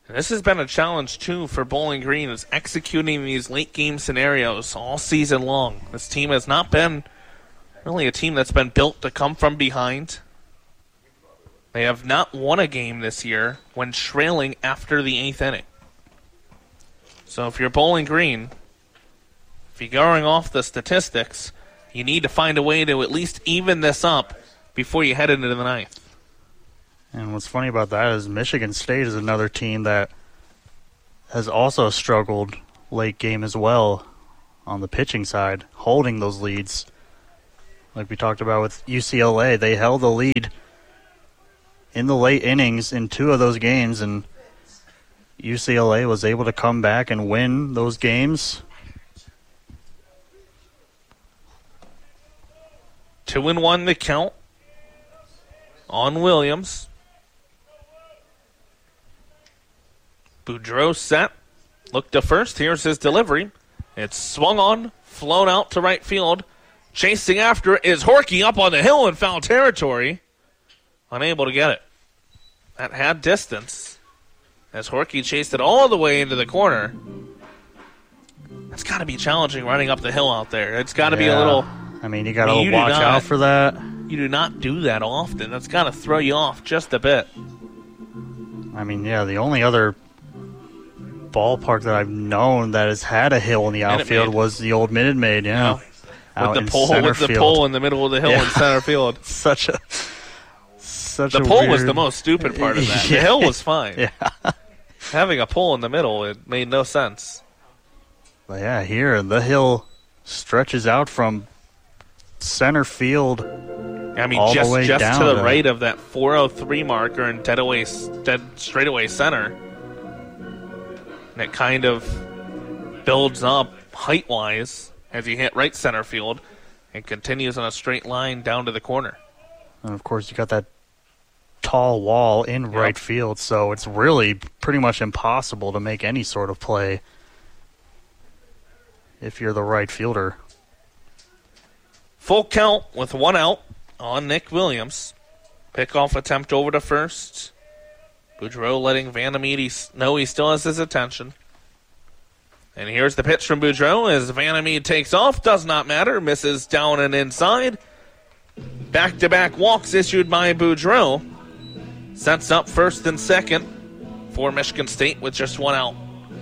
And this has been a challenge, too, for Bowling Green, is executing these late-game scenarios all season long. This team has not been really a team that's been built to come from behind. They have not won a game this year when trailing after the 8th inning. So if you're Bowling Green, if you're going off the statistics, you need to find a way to at least even this up before you head into the 9th. And what's funny about that is Michigan State is another team that has also struggled late game as well on the pitching side, holding those leads. Like we talked about with UCLA, they held the lead in the late innings in 2 of those games, and UCLA was able to come back and win those games. 2-1 the count on Williams. Boudreau set. Look to first. Here's his delivery. It's swung on, flown out to right field. Chasing after it is Horky up on the hill in foul territory. Unable to get it. That had distance as Horky chased it all the way into the corner. That's got to be challenging running up the hill out there. It's got to be a little... I mean, you got to watch out for that. You do not do that often. That's got to throw you off just a bit. I mean, yeah, the only other ballpark that I've known that has had a hill in the outfield was the old Minute Maid, With the pole in the middle of the hill in center field. The pole was the most stupid part of that. The hill was fine. Yeah. Having a pole in the middle, it made no sense. But yeah, here the hill stretches out from center field. I mean, all just the way down to the right of that 403 marker and dead straightaway center. And it kind of builds up height-wise as you hit right center field and continues on a straight line down to the corner. And, of course, you got that tall wall in right field, so it's really pretty much impossible to make any sort of play if you're the right fielder. Full count with 1 out on Nick Williams. Pickoff attempt over to first. Boudreau letting Vandermeer know he still has his attention. And here's the pitch from Boudreau as Vandermeer takes off. Does not matter. Misses down and inside. Back-to-back walks issued by Boudreau. Sets up first and second for Michigan State with just 1 out.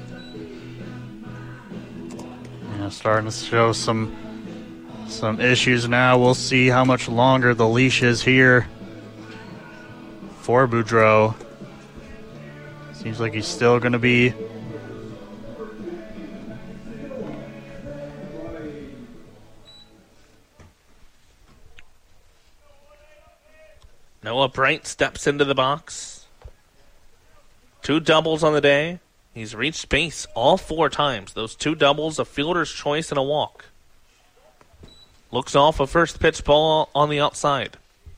Yeah, starting to show some issues now. We'll see how much longer the leash is here for Boudreau. Seems like he's still going to be Noah Bright steps into the box. 2 doubles on the day. He's reached base all 4 times. Those 2 doubles, a fielder's choice, and a walk. Looks off a first pitch ball on the outside.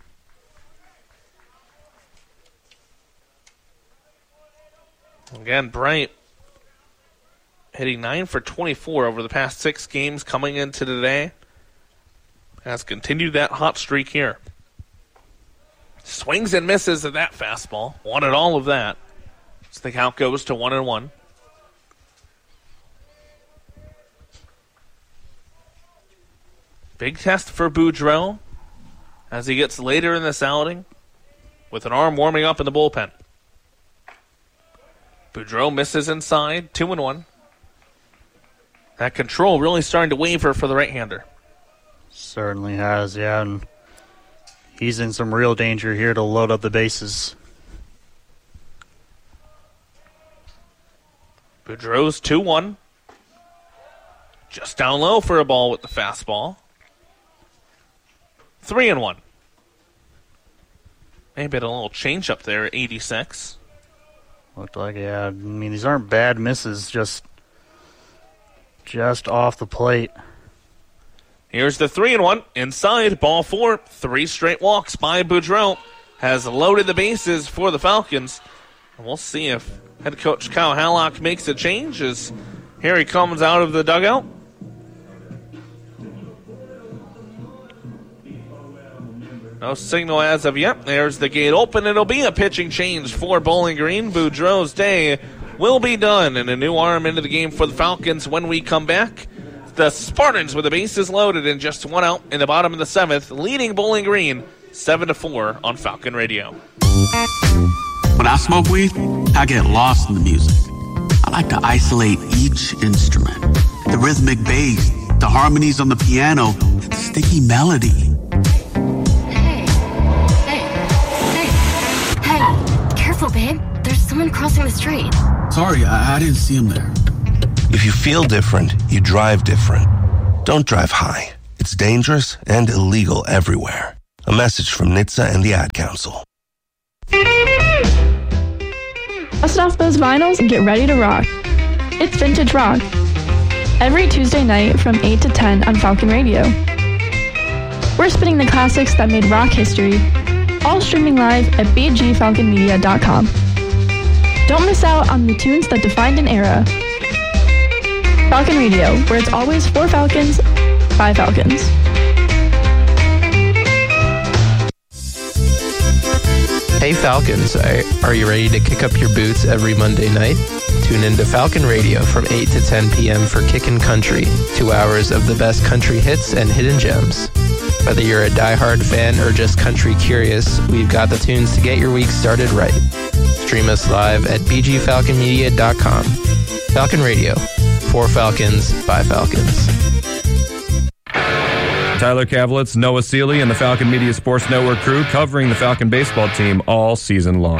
Again, Bright hitting 9 for 24 over the past 6 games coming into today. Has continued that hot streak here. Swings and misses at that fastball. Wanted all of that. So the count goes to 1-1. Big test for Boudreau as he gets later in this outing with an arm warming up in the bullpen. Boudreau misses inside, 2-1. That control really starting to waver for the right-hander. Certainly has, yeah, and he's in some real danger here to load up the bases. Boudreau's 2-1. Just down low for a ball with the fastball. 3-1. Maybe a little change up there at 86. Looked like, yeah. I mean, these aren't bad misses, just off the plate. Here's the 3-1. Inside, ball 4. 3 straight walks by Boudreau. Has loaded the bases for the Falcons. And we'll see if head coach Kyle Hallock makes a change as here he comes out of the dugout. No signal as of yet. There's the gate open. It'll be a pitching change for Bowling Green. Boudreaux's day will be done, and a new arm into the game for the Falcons when we come back. The Spartans with the bases loaded and just one out in the bottom of the 7th, leading Bowling Green 7-4 on Falcon Radio. When I smoke weed, I get lost in the music. I like to isolate each instrument. The rhythmic bass, the harmonies on the piano, the sticky melody. Hey, careful, babe. There's someone crossing the street. Sorry, I didn't see him there. If you feel different, you drive different. Don't drive high. It's dangerous and illegal everywhere. A message from NHTSA and the Ad Council. Dust off those vinyls and get ready to rock. It's Vintage Rock. Every Tuesday night from 8 to 10 on Falcon Radio. We're spinning the classics that made rock history, all streaming live at bgfalconmedia.com. Don't miss out on the tunes that defined an era. Falcon Radio, where it's always for Falcons, by Falcons. Hey Falcons, are you ready to kick up your boots every Monday night? Tune into Falcon Radio from 8 to 10 p.m. for Kickin' Country, 2 hours of the best country hits and hidden gems. Whether you're a diehard fan or just country curious, we've got the tunes to get your week started right. Stream us live at bgfalconmedia.com. Falcon Radio, for Falcons, by Falcons. Tyler Kavelitz, Noah Seeley, and the Falcon Media Sports Network crew covering the Falcon baseball team all season long.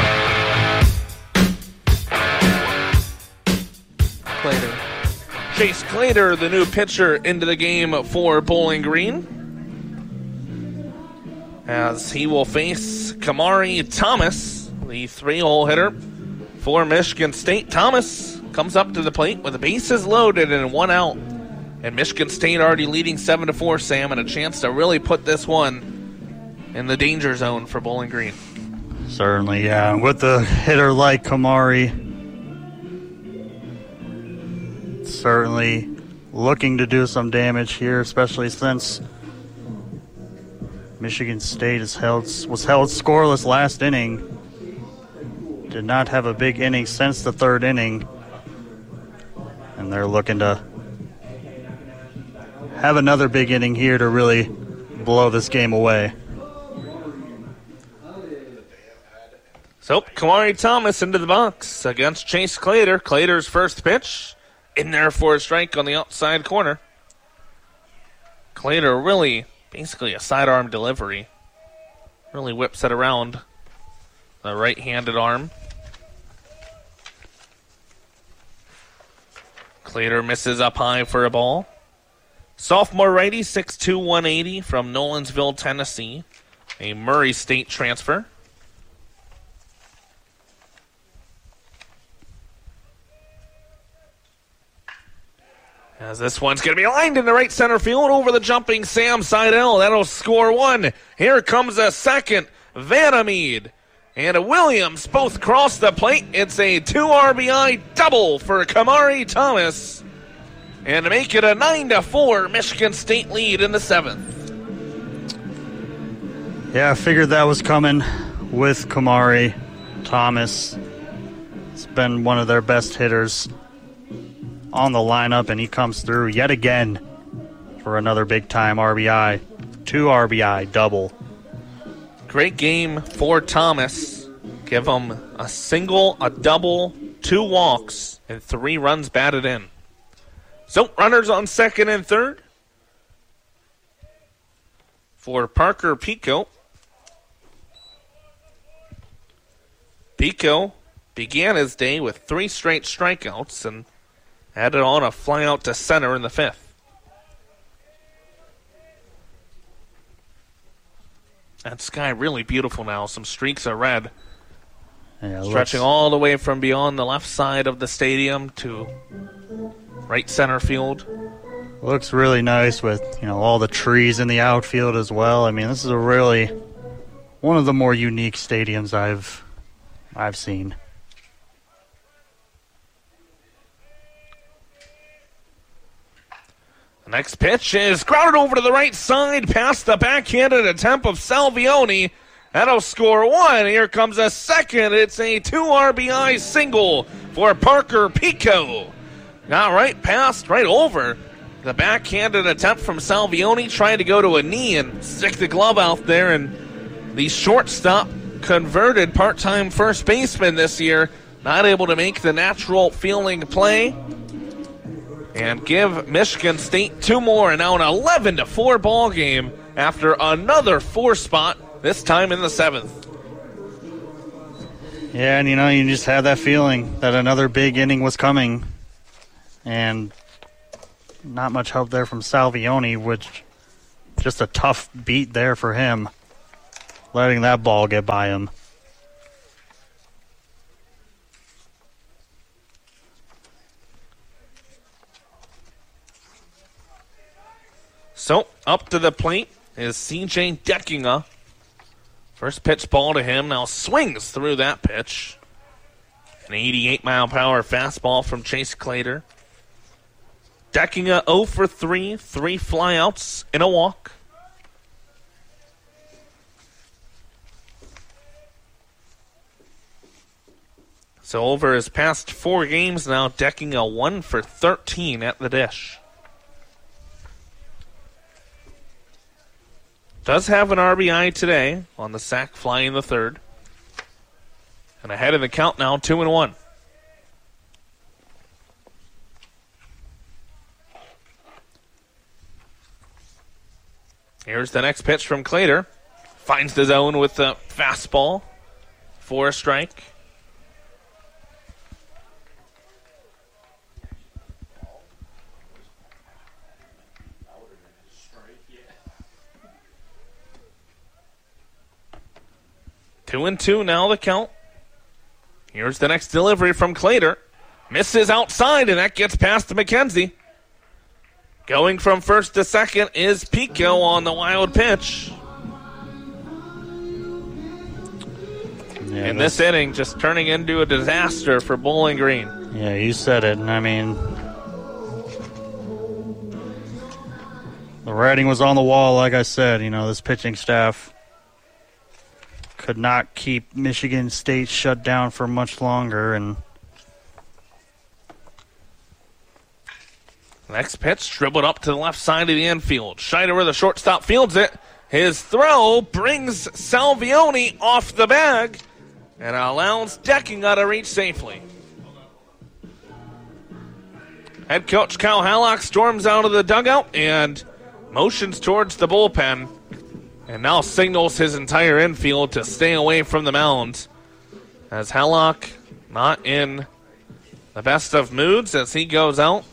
Claytor. Chase Claytor, the new pitcher, into the game for Bowling Green, as he will face Kamari Thomas, the 3-hole hitter for Michigan State. Thomas comes up to the plate with the bases loaded and 1 out. And Michigan State already leading 7-4, Sam, and a chance to really put this one in the danger zone for Bowling Green. Certainly, yeah. With the hitter like Kamari, certainly looking to do some damage here, especially since Michigan State was held scoreless last inning. Did not have a big inning since the 3rd inning. And they're looking to have another big inning here to really blow this game away. So, Kamari Thomas into the box against Chase Claytor. Claytor's first pitch in there for a strike on the outside corner. Claytor really, basically a sidearm delivery. Really whips it around the right-handed arm. Claytor misses up high for a ball. Sophomore righty, 6'2", 180 from Nolensville, Tennessee. A Murray State transfer. As this one's going to be lined in the right center field over the jumping Sam Seidel. That'll score 1. Here comes a second. Vandermeed and Williams both cross the plate. It's a 2 RBI double for Kamari Thomas. And to make it a 9-4 Michigan State lead in the 7th. Yeah, I figured that was coming with Kamari Thomas. It's been one of their best hitters on the lineup, and he comes through yet again for another big-time RBI. 2 RBI double. Great game for Thomas. Give him a single, a double, 2 walks, and 3 runs batted in. So, runners on second and third for Parker Pico. Pico began his day with 3 straight strikeouts and added on a flyout to center in the 5th. That sky really beautiful now. Some streaks of red. Yeah, stretching all the way from beyond the left side of the stadium to right center field. Looks really nice with, all the trees in the outfield as well. I mean, this is a really one of the more unique stadiums I've seen. Next pitch is grounded over to the right side past the backhanded attempt of Salvioni. That'll score one. Here comes a second. It's a 2 RBI single for Parker Pico. Got right past, right over the backhanded attempt from Salvioni, trying to go to a knee and stick the glove out there. And the shortstop, converted part-time first baseman this year, not able to make the natural fielding play. And give Michigan State 2 more, and now an 11-4 ball game after another 4 spot, this time in the 7th. Yeah, and you just had that feeling that another big inning was coming. And not much help there from Salvioni, which just a tough beat there for him, letting that ball get by him. So, up to the plate is C.J. Deckinga. First pitch ball to him, now swings through that pitch. An 88-mile-per-hour fastball from Chase Clater. Deckinga 0 for 3, 3 flyouts in a walk. So over his past 4 games now, Deckinga 1 for 13 at the dish. Does have an RBI today on the sac fly in the 3rd. And ahead in the count now, 2-1. Here's the next pitch from Clater. Finds the zone with the fastball for a strike. Two and 2 now the count. Here's the next delivery from Clater. Misses outside, and that gets past to McKenzie. Going from first to second is Pico on the wild pitch. Yeah, in this inning, just turning into a disaster for Bowling Green. Yeah, you said it. And I mean, the writing was on the wall, like I said. This pitching staff could not keep Michigan State shut down for much longer. And next pitch dribbled up to the left side of the infield. Scheider, where the shortstop fields it. His throw brings Salvioni off the bag and allows Deckinga to reach safely. Head coach Kyle Hallock storms out of the dugout and motions towards the bullpen, and now signals his entire infield to stay away from the mound, as Hallock not in the best of moods as he goes out.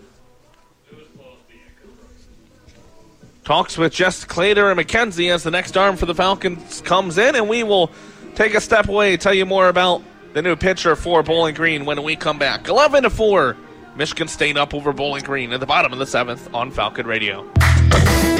Talks with Jess Clater and McKenzie as the next arm for the Falcons comes in, and we will take a step away, tell you more about the new pitcher for Bowling Green when we come back. 11-4, Michigan State up over Bowling Green at the bottom of the 7th on Falcon Radio.